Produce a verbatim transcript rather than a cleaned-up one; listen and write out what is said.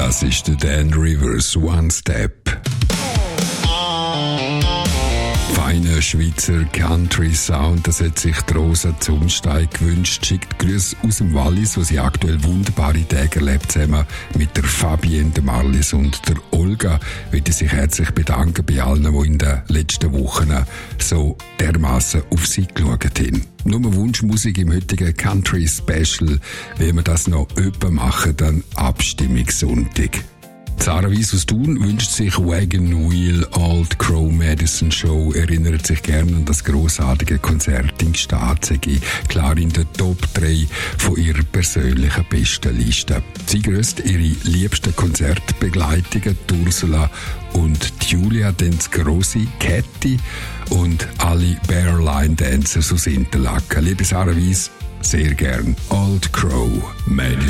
Das ist der Dan Rivers One Step. Feiner Schweizer Country Sound, das hat sich die Rosa Zumstein gewünscht. Schickt Grüße aus dem Wallis, wo sie aktuell wunderbare Tage erlebt, zusammen mit der Fabienne, der Marlis und der Olga. Ich möchte sich herzlich bedanken bei allen, die in den letzten Wochen so dermassen auf sie geschaut haben. Nur Wunschmusik im heutigen Country Special. Wenn wir das noch öppe machen, dann Abstimmungssonntag. Sarah Weiss aus Thun wünscht sich Wagon Wheel Old Crow Medicine Show, erinnert sich gerne an das grossartige Konzert in Gstaad, klar in der Top drei von ihrer persönlichen besten Liste. Sie grüßt ihre liebsten Konzertbegleitungen, Ursula und Julia, dann das grosse Catty und alle Bearline Dancers aus Interlaken. Liebe Sarah Weiss, sehr gern Old Crow Medicine.